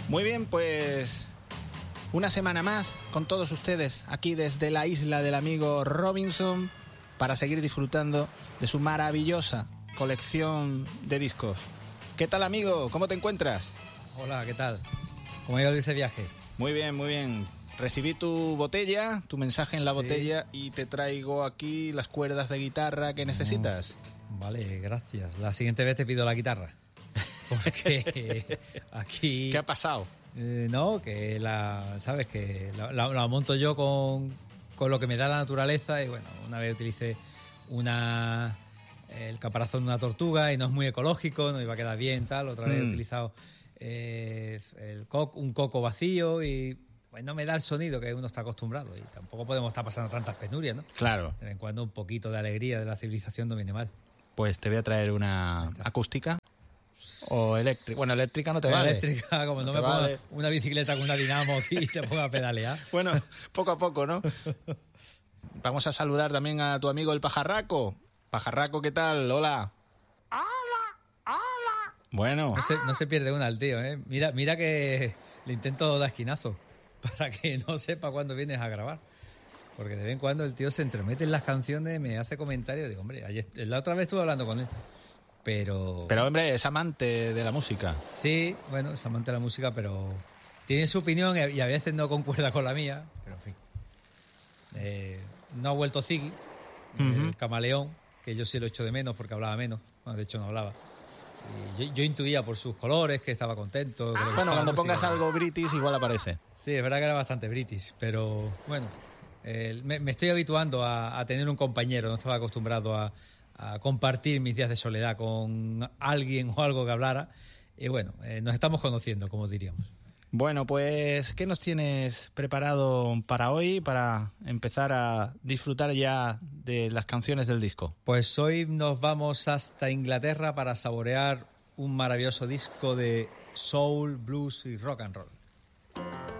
Muy bien, pues una semana más con todos ustedes aquí desde la isla del amigo Robinson para seguir disfrutando de su maravillosa colección de discos. ¿Qué tal, amigo? ¿Cómo te encuentras? Hola, ¿qué tal? ¿Cómo ha ido ese viaje? Muy bien, muy bien. Recibí tu botella, tu mensaje en la botella y te traigo aquí las cuerdas de guitarra que necesitas. Vale, gracias. La siguiente vez te pido la guitarra. Porque aquí... ¿Qué ha pasado? No, que sabes que la monto yo con lo que me da la naturaleza y bueno, una vez utilicé el caparazón de una tortuga y no es muy ecológico, no iba a quedar bien, tal. Otra vez he utilizado un coco vacío y pues no me da el sonido que uno está acostumbrado y tampoco podemos estar pasando tantas penurias, ¿no? Claro. De vez en cuando un poquito de alegría de la civilización no viene mal. Pues te voy a traer una acústica o eléctrica. Bueno, eléctrica no te vale. Eléctrica, como no me ponga una bicicleta con una dinamo aquí y te ponga a pedalear. Bueno, poco a poco, ¿no? Vamos a saludar también a tu amigo el Pajarraco. Pajarraco, ¿qué tal? Hola. ¡Hola! ¡Hola! Bueno. No se pierde una el tío, ¿eh? Mira que le intento dar esquinazo para que no sepa cuándo vienes a grabar. Porque de vez en cuando el tío se entremete en las canciones, me hace comentarios. Digo, hombre, la otra vez estuve hablando con él. Pero, hombre, es amante de la música. Sí, bueno, es amante de la música, pero tiene su opinión y a veces no concuerda con la mía. Pero en fin. No ha vuelto Ziggy, el camaleón, que yo sí lo echo de menos porque hablaba menos. Bueno, de hecho no hablaba. Y yo intuía por sus colores que estaba contento. Que bueno, cuando pongas algo british igual aparece. Sí, es verdad que era bastante british, pero bueno, me estoy habituando a tener un compañero. No estaba acostumbrado a compartir mis días de soledad con alguien o algo que hablara. Y bueno, nos estamos conociendo, como diríamos. Bueno, pues, ¿qué nos tienes preparado para hoy, para empezar a disfrutar ya de las canciones del disco? Pues hoy nos vamos hasta Inglaterra para saborear un maravilloso disco de soul, blues y rock and roll.